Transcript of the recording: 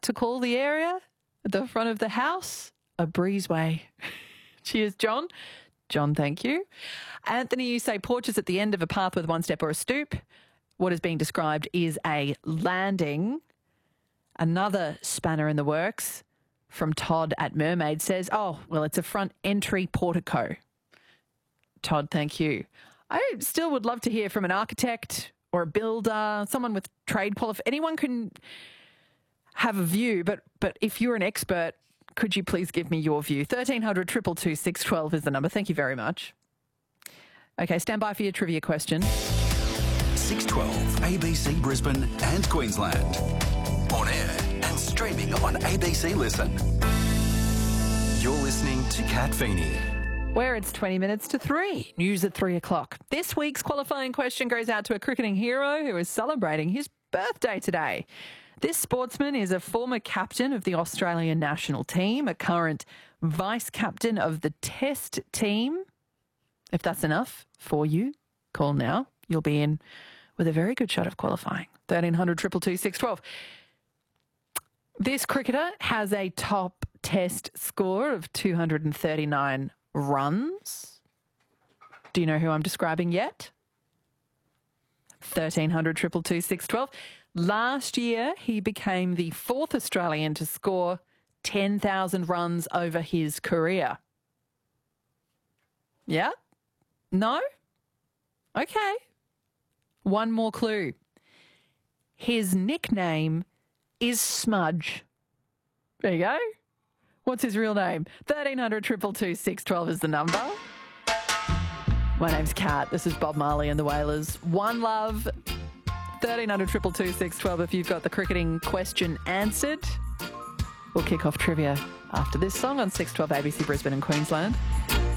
to call the area at the front of the house a breezeway. Cheers, John. John, thank you. Anthony, you say porches at the end of a path with one step or a stoop. What is being described is a landing. Another spanner in the works from Todd at Mermaid says, oh, well, it's a front entry portico. Todd, thank you. I still would love to hear from an architect or a builder, someone with trade qualification. Anyone can have a view, but if you're an expert, could you please give me your view? 1300 222 612 is the number. Thank you very much. Okay, stand by for your trivia question. 612 ABC Brisbane and Queensland. On air and streaming on ABC Listen. You're listening to Kat Feeney. Where it's 20 minutes to 3. News at 3 o'clock. This week's qualifying question goes out to a cricketing hero who is celebrating his birthday today. This sportsman is a former captain of the Australian national team, a current vice-captain of the Test team. If that's enough for you, call now. You'll be in with a very good shot of qualifying. 1300 222 612. This cricketer has a top Test score of 239 runs. Do you know who I'm describing yet? 1300 222 612. Last year, he became the fourth Australian to score 10,000 runs over his career. Yeah? No? Okay. One more clue. His nickname is Smudge. There you go. What's his real name? 1300 222 612 is the number. My name's Kat. This is Bob Marley and the Wailers. One love. 1300 222 612 if you've got the cricketing question answered. We'll kick off trivia after this song on 612 ABC Brisbane and Queensland.